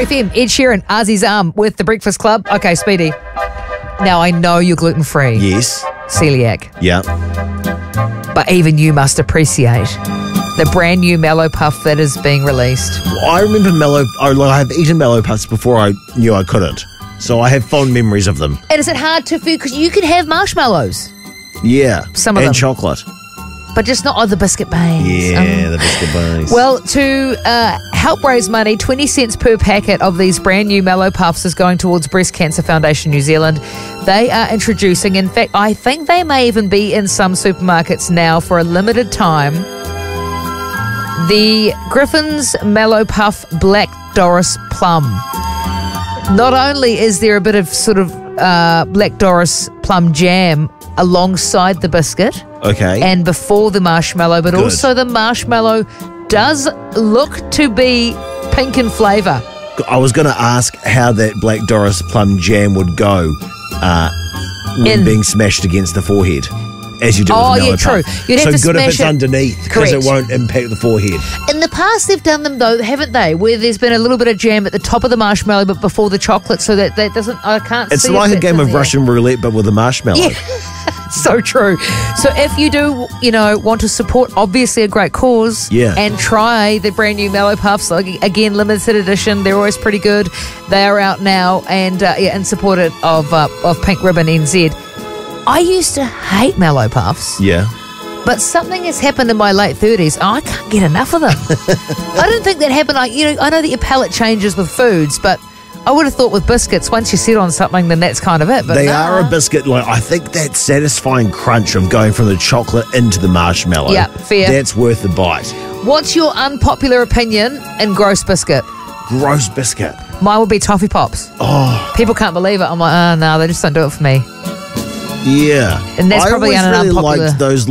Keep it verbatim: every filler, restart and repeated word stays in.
F M, Ed Sheeran, Ozzy's Arm with The Breakfast Club. Okay, Speedy. Now, I know you're gluten-free. Yes. Celiac. Yeah. But even you must appreciate the brand new Mellow Puff that is being released. I remember Mellow... I like, I've eaten Mellow Puffs before I knew I couldn't. So I have fond memories of them. And is it hard to food? Because you can have marshmallows. Yeah. Some of and them. And chocolate. But just not on the biscuit base. Yeah, Um, the biscuit base. Well, to uh, help raise money, twenty cents per packet of these brand new Mellow Puffs is going towards Breast Cancer Foundation New Zealand. They are introducing, in fact, I think they may even be in some supermarkets now for a limited time, the Griffin's Mellow Puff Black Doris Plum. Not only is there a bit of sort of uh, Black Doris plum jam alongside the biscuit, okay, and before the marshmallow, but Good. also the marshmallow does look to be pink in flavour. I was going to ask how that Black Doris plum jam would go uh, when In- being smashed against the forehead, as you do Oh, with the yeah, Mellow true. Puff. You'd have so to good if smash it's it- underneath, because it Correct. won't impact the forehead. In the past, they've done them though, haven't they? Where there's been a little bit of jam at the top of the marshmallow, but before the chocolate, so that that doesn't. I can't. It's see like if a that's game in of there. Russian roulette, but with a marshmallow. Yeah. So true. So if you do, you know, want to support obviously a great cause, Yeah. and try the brand new Mellow Puffs, like, again, limited edition, they're always pretty good. They are out now, and uh, yeah, in support of uh, of Pink Ribbon N Z. I used to hate Mellow Puffs, Yeah. but something has happened in my late thirties. Oh, I can't get enough of them. I don't think that happened. I, you know, I know that your palate changes with foods, but I would have thought with biscuits, once you sit on something, then that's kind of it. But They nah. are a biscuit. Like, I think that satisfying crunch of going from the chocolate into the marshmallow. Yeah, fair. That's worth the bite. What's your unpopular opinion in gross biscuit? Gross biscuit. Mine would be toffee pops. Oh, People can't believe it. I'm like, oh, no, they just don't do it for me. yeah. And that's I probably always an really unpopular- liked those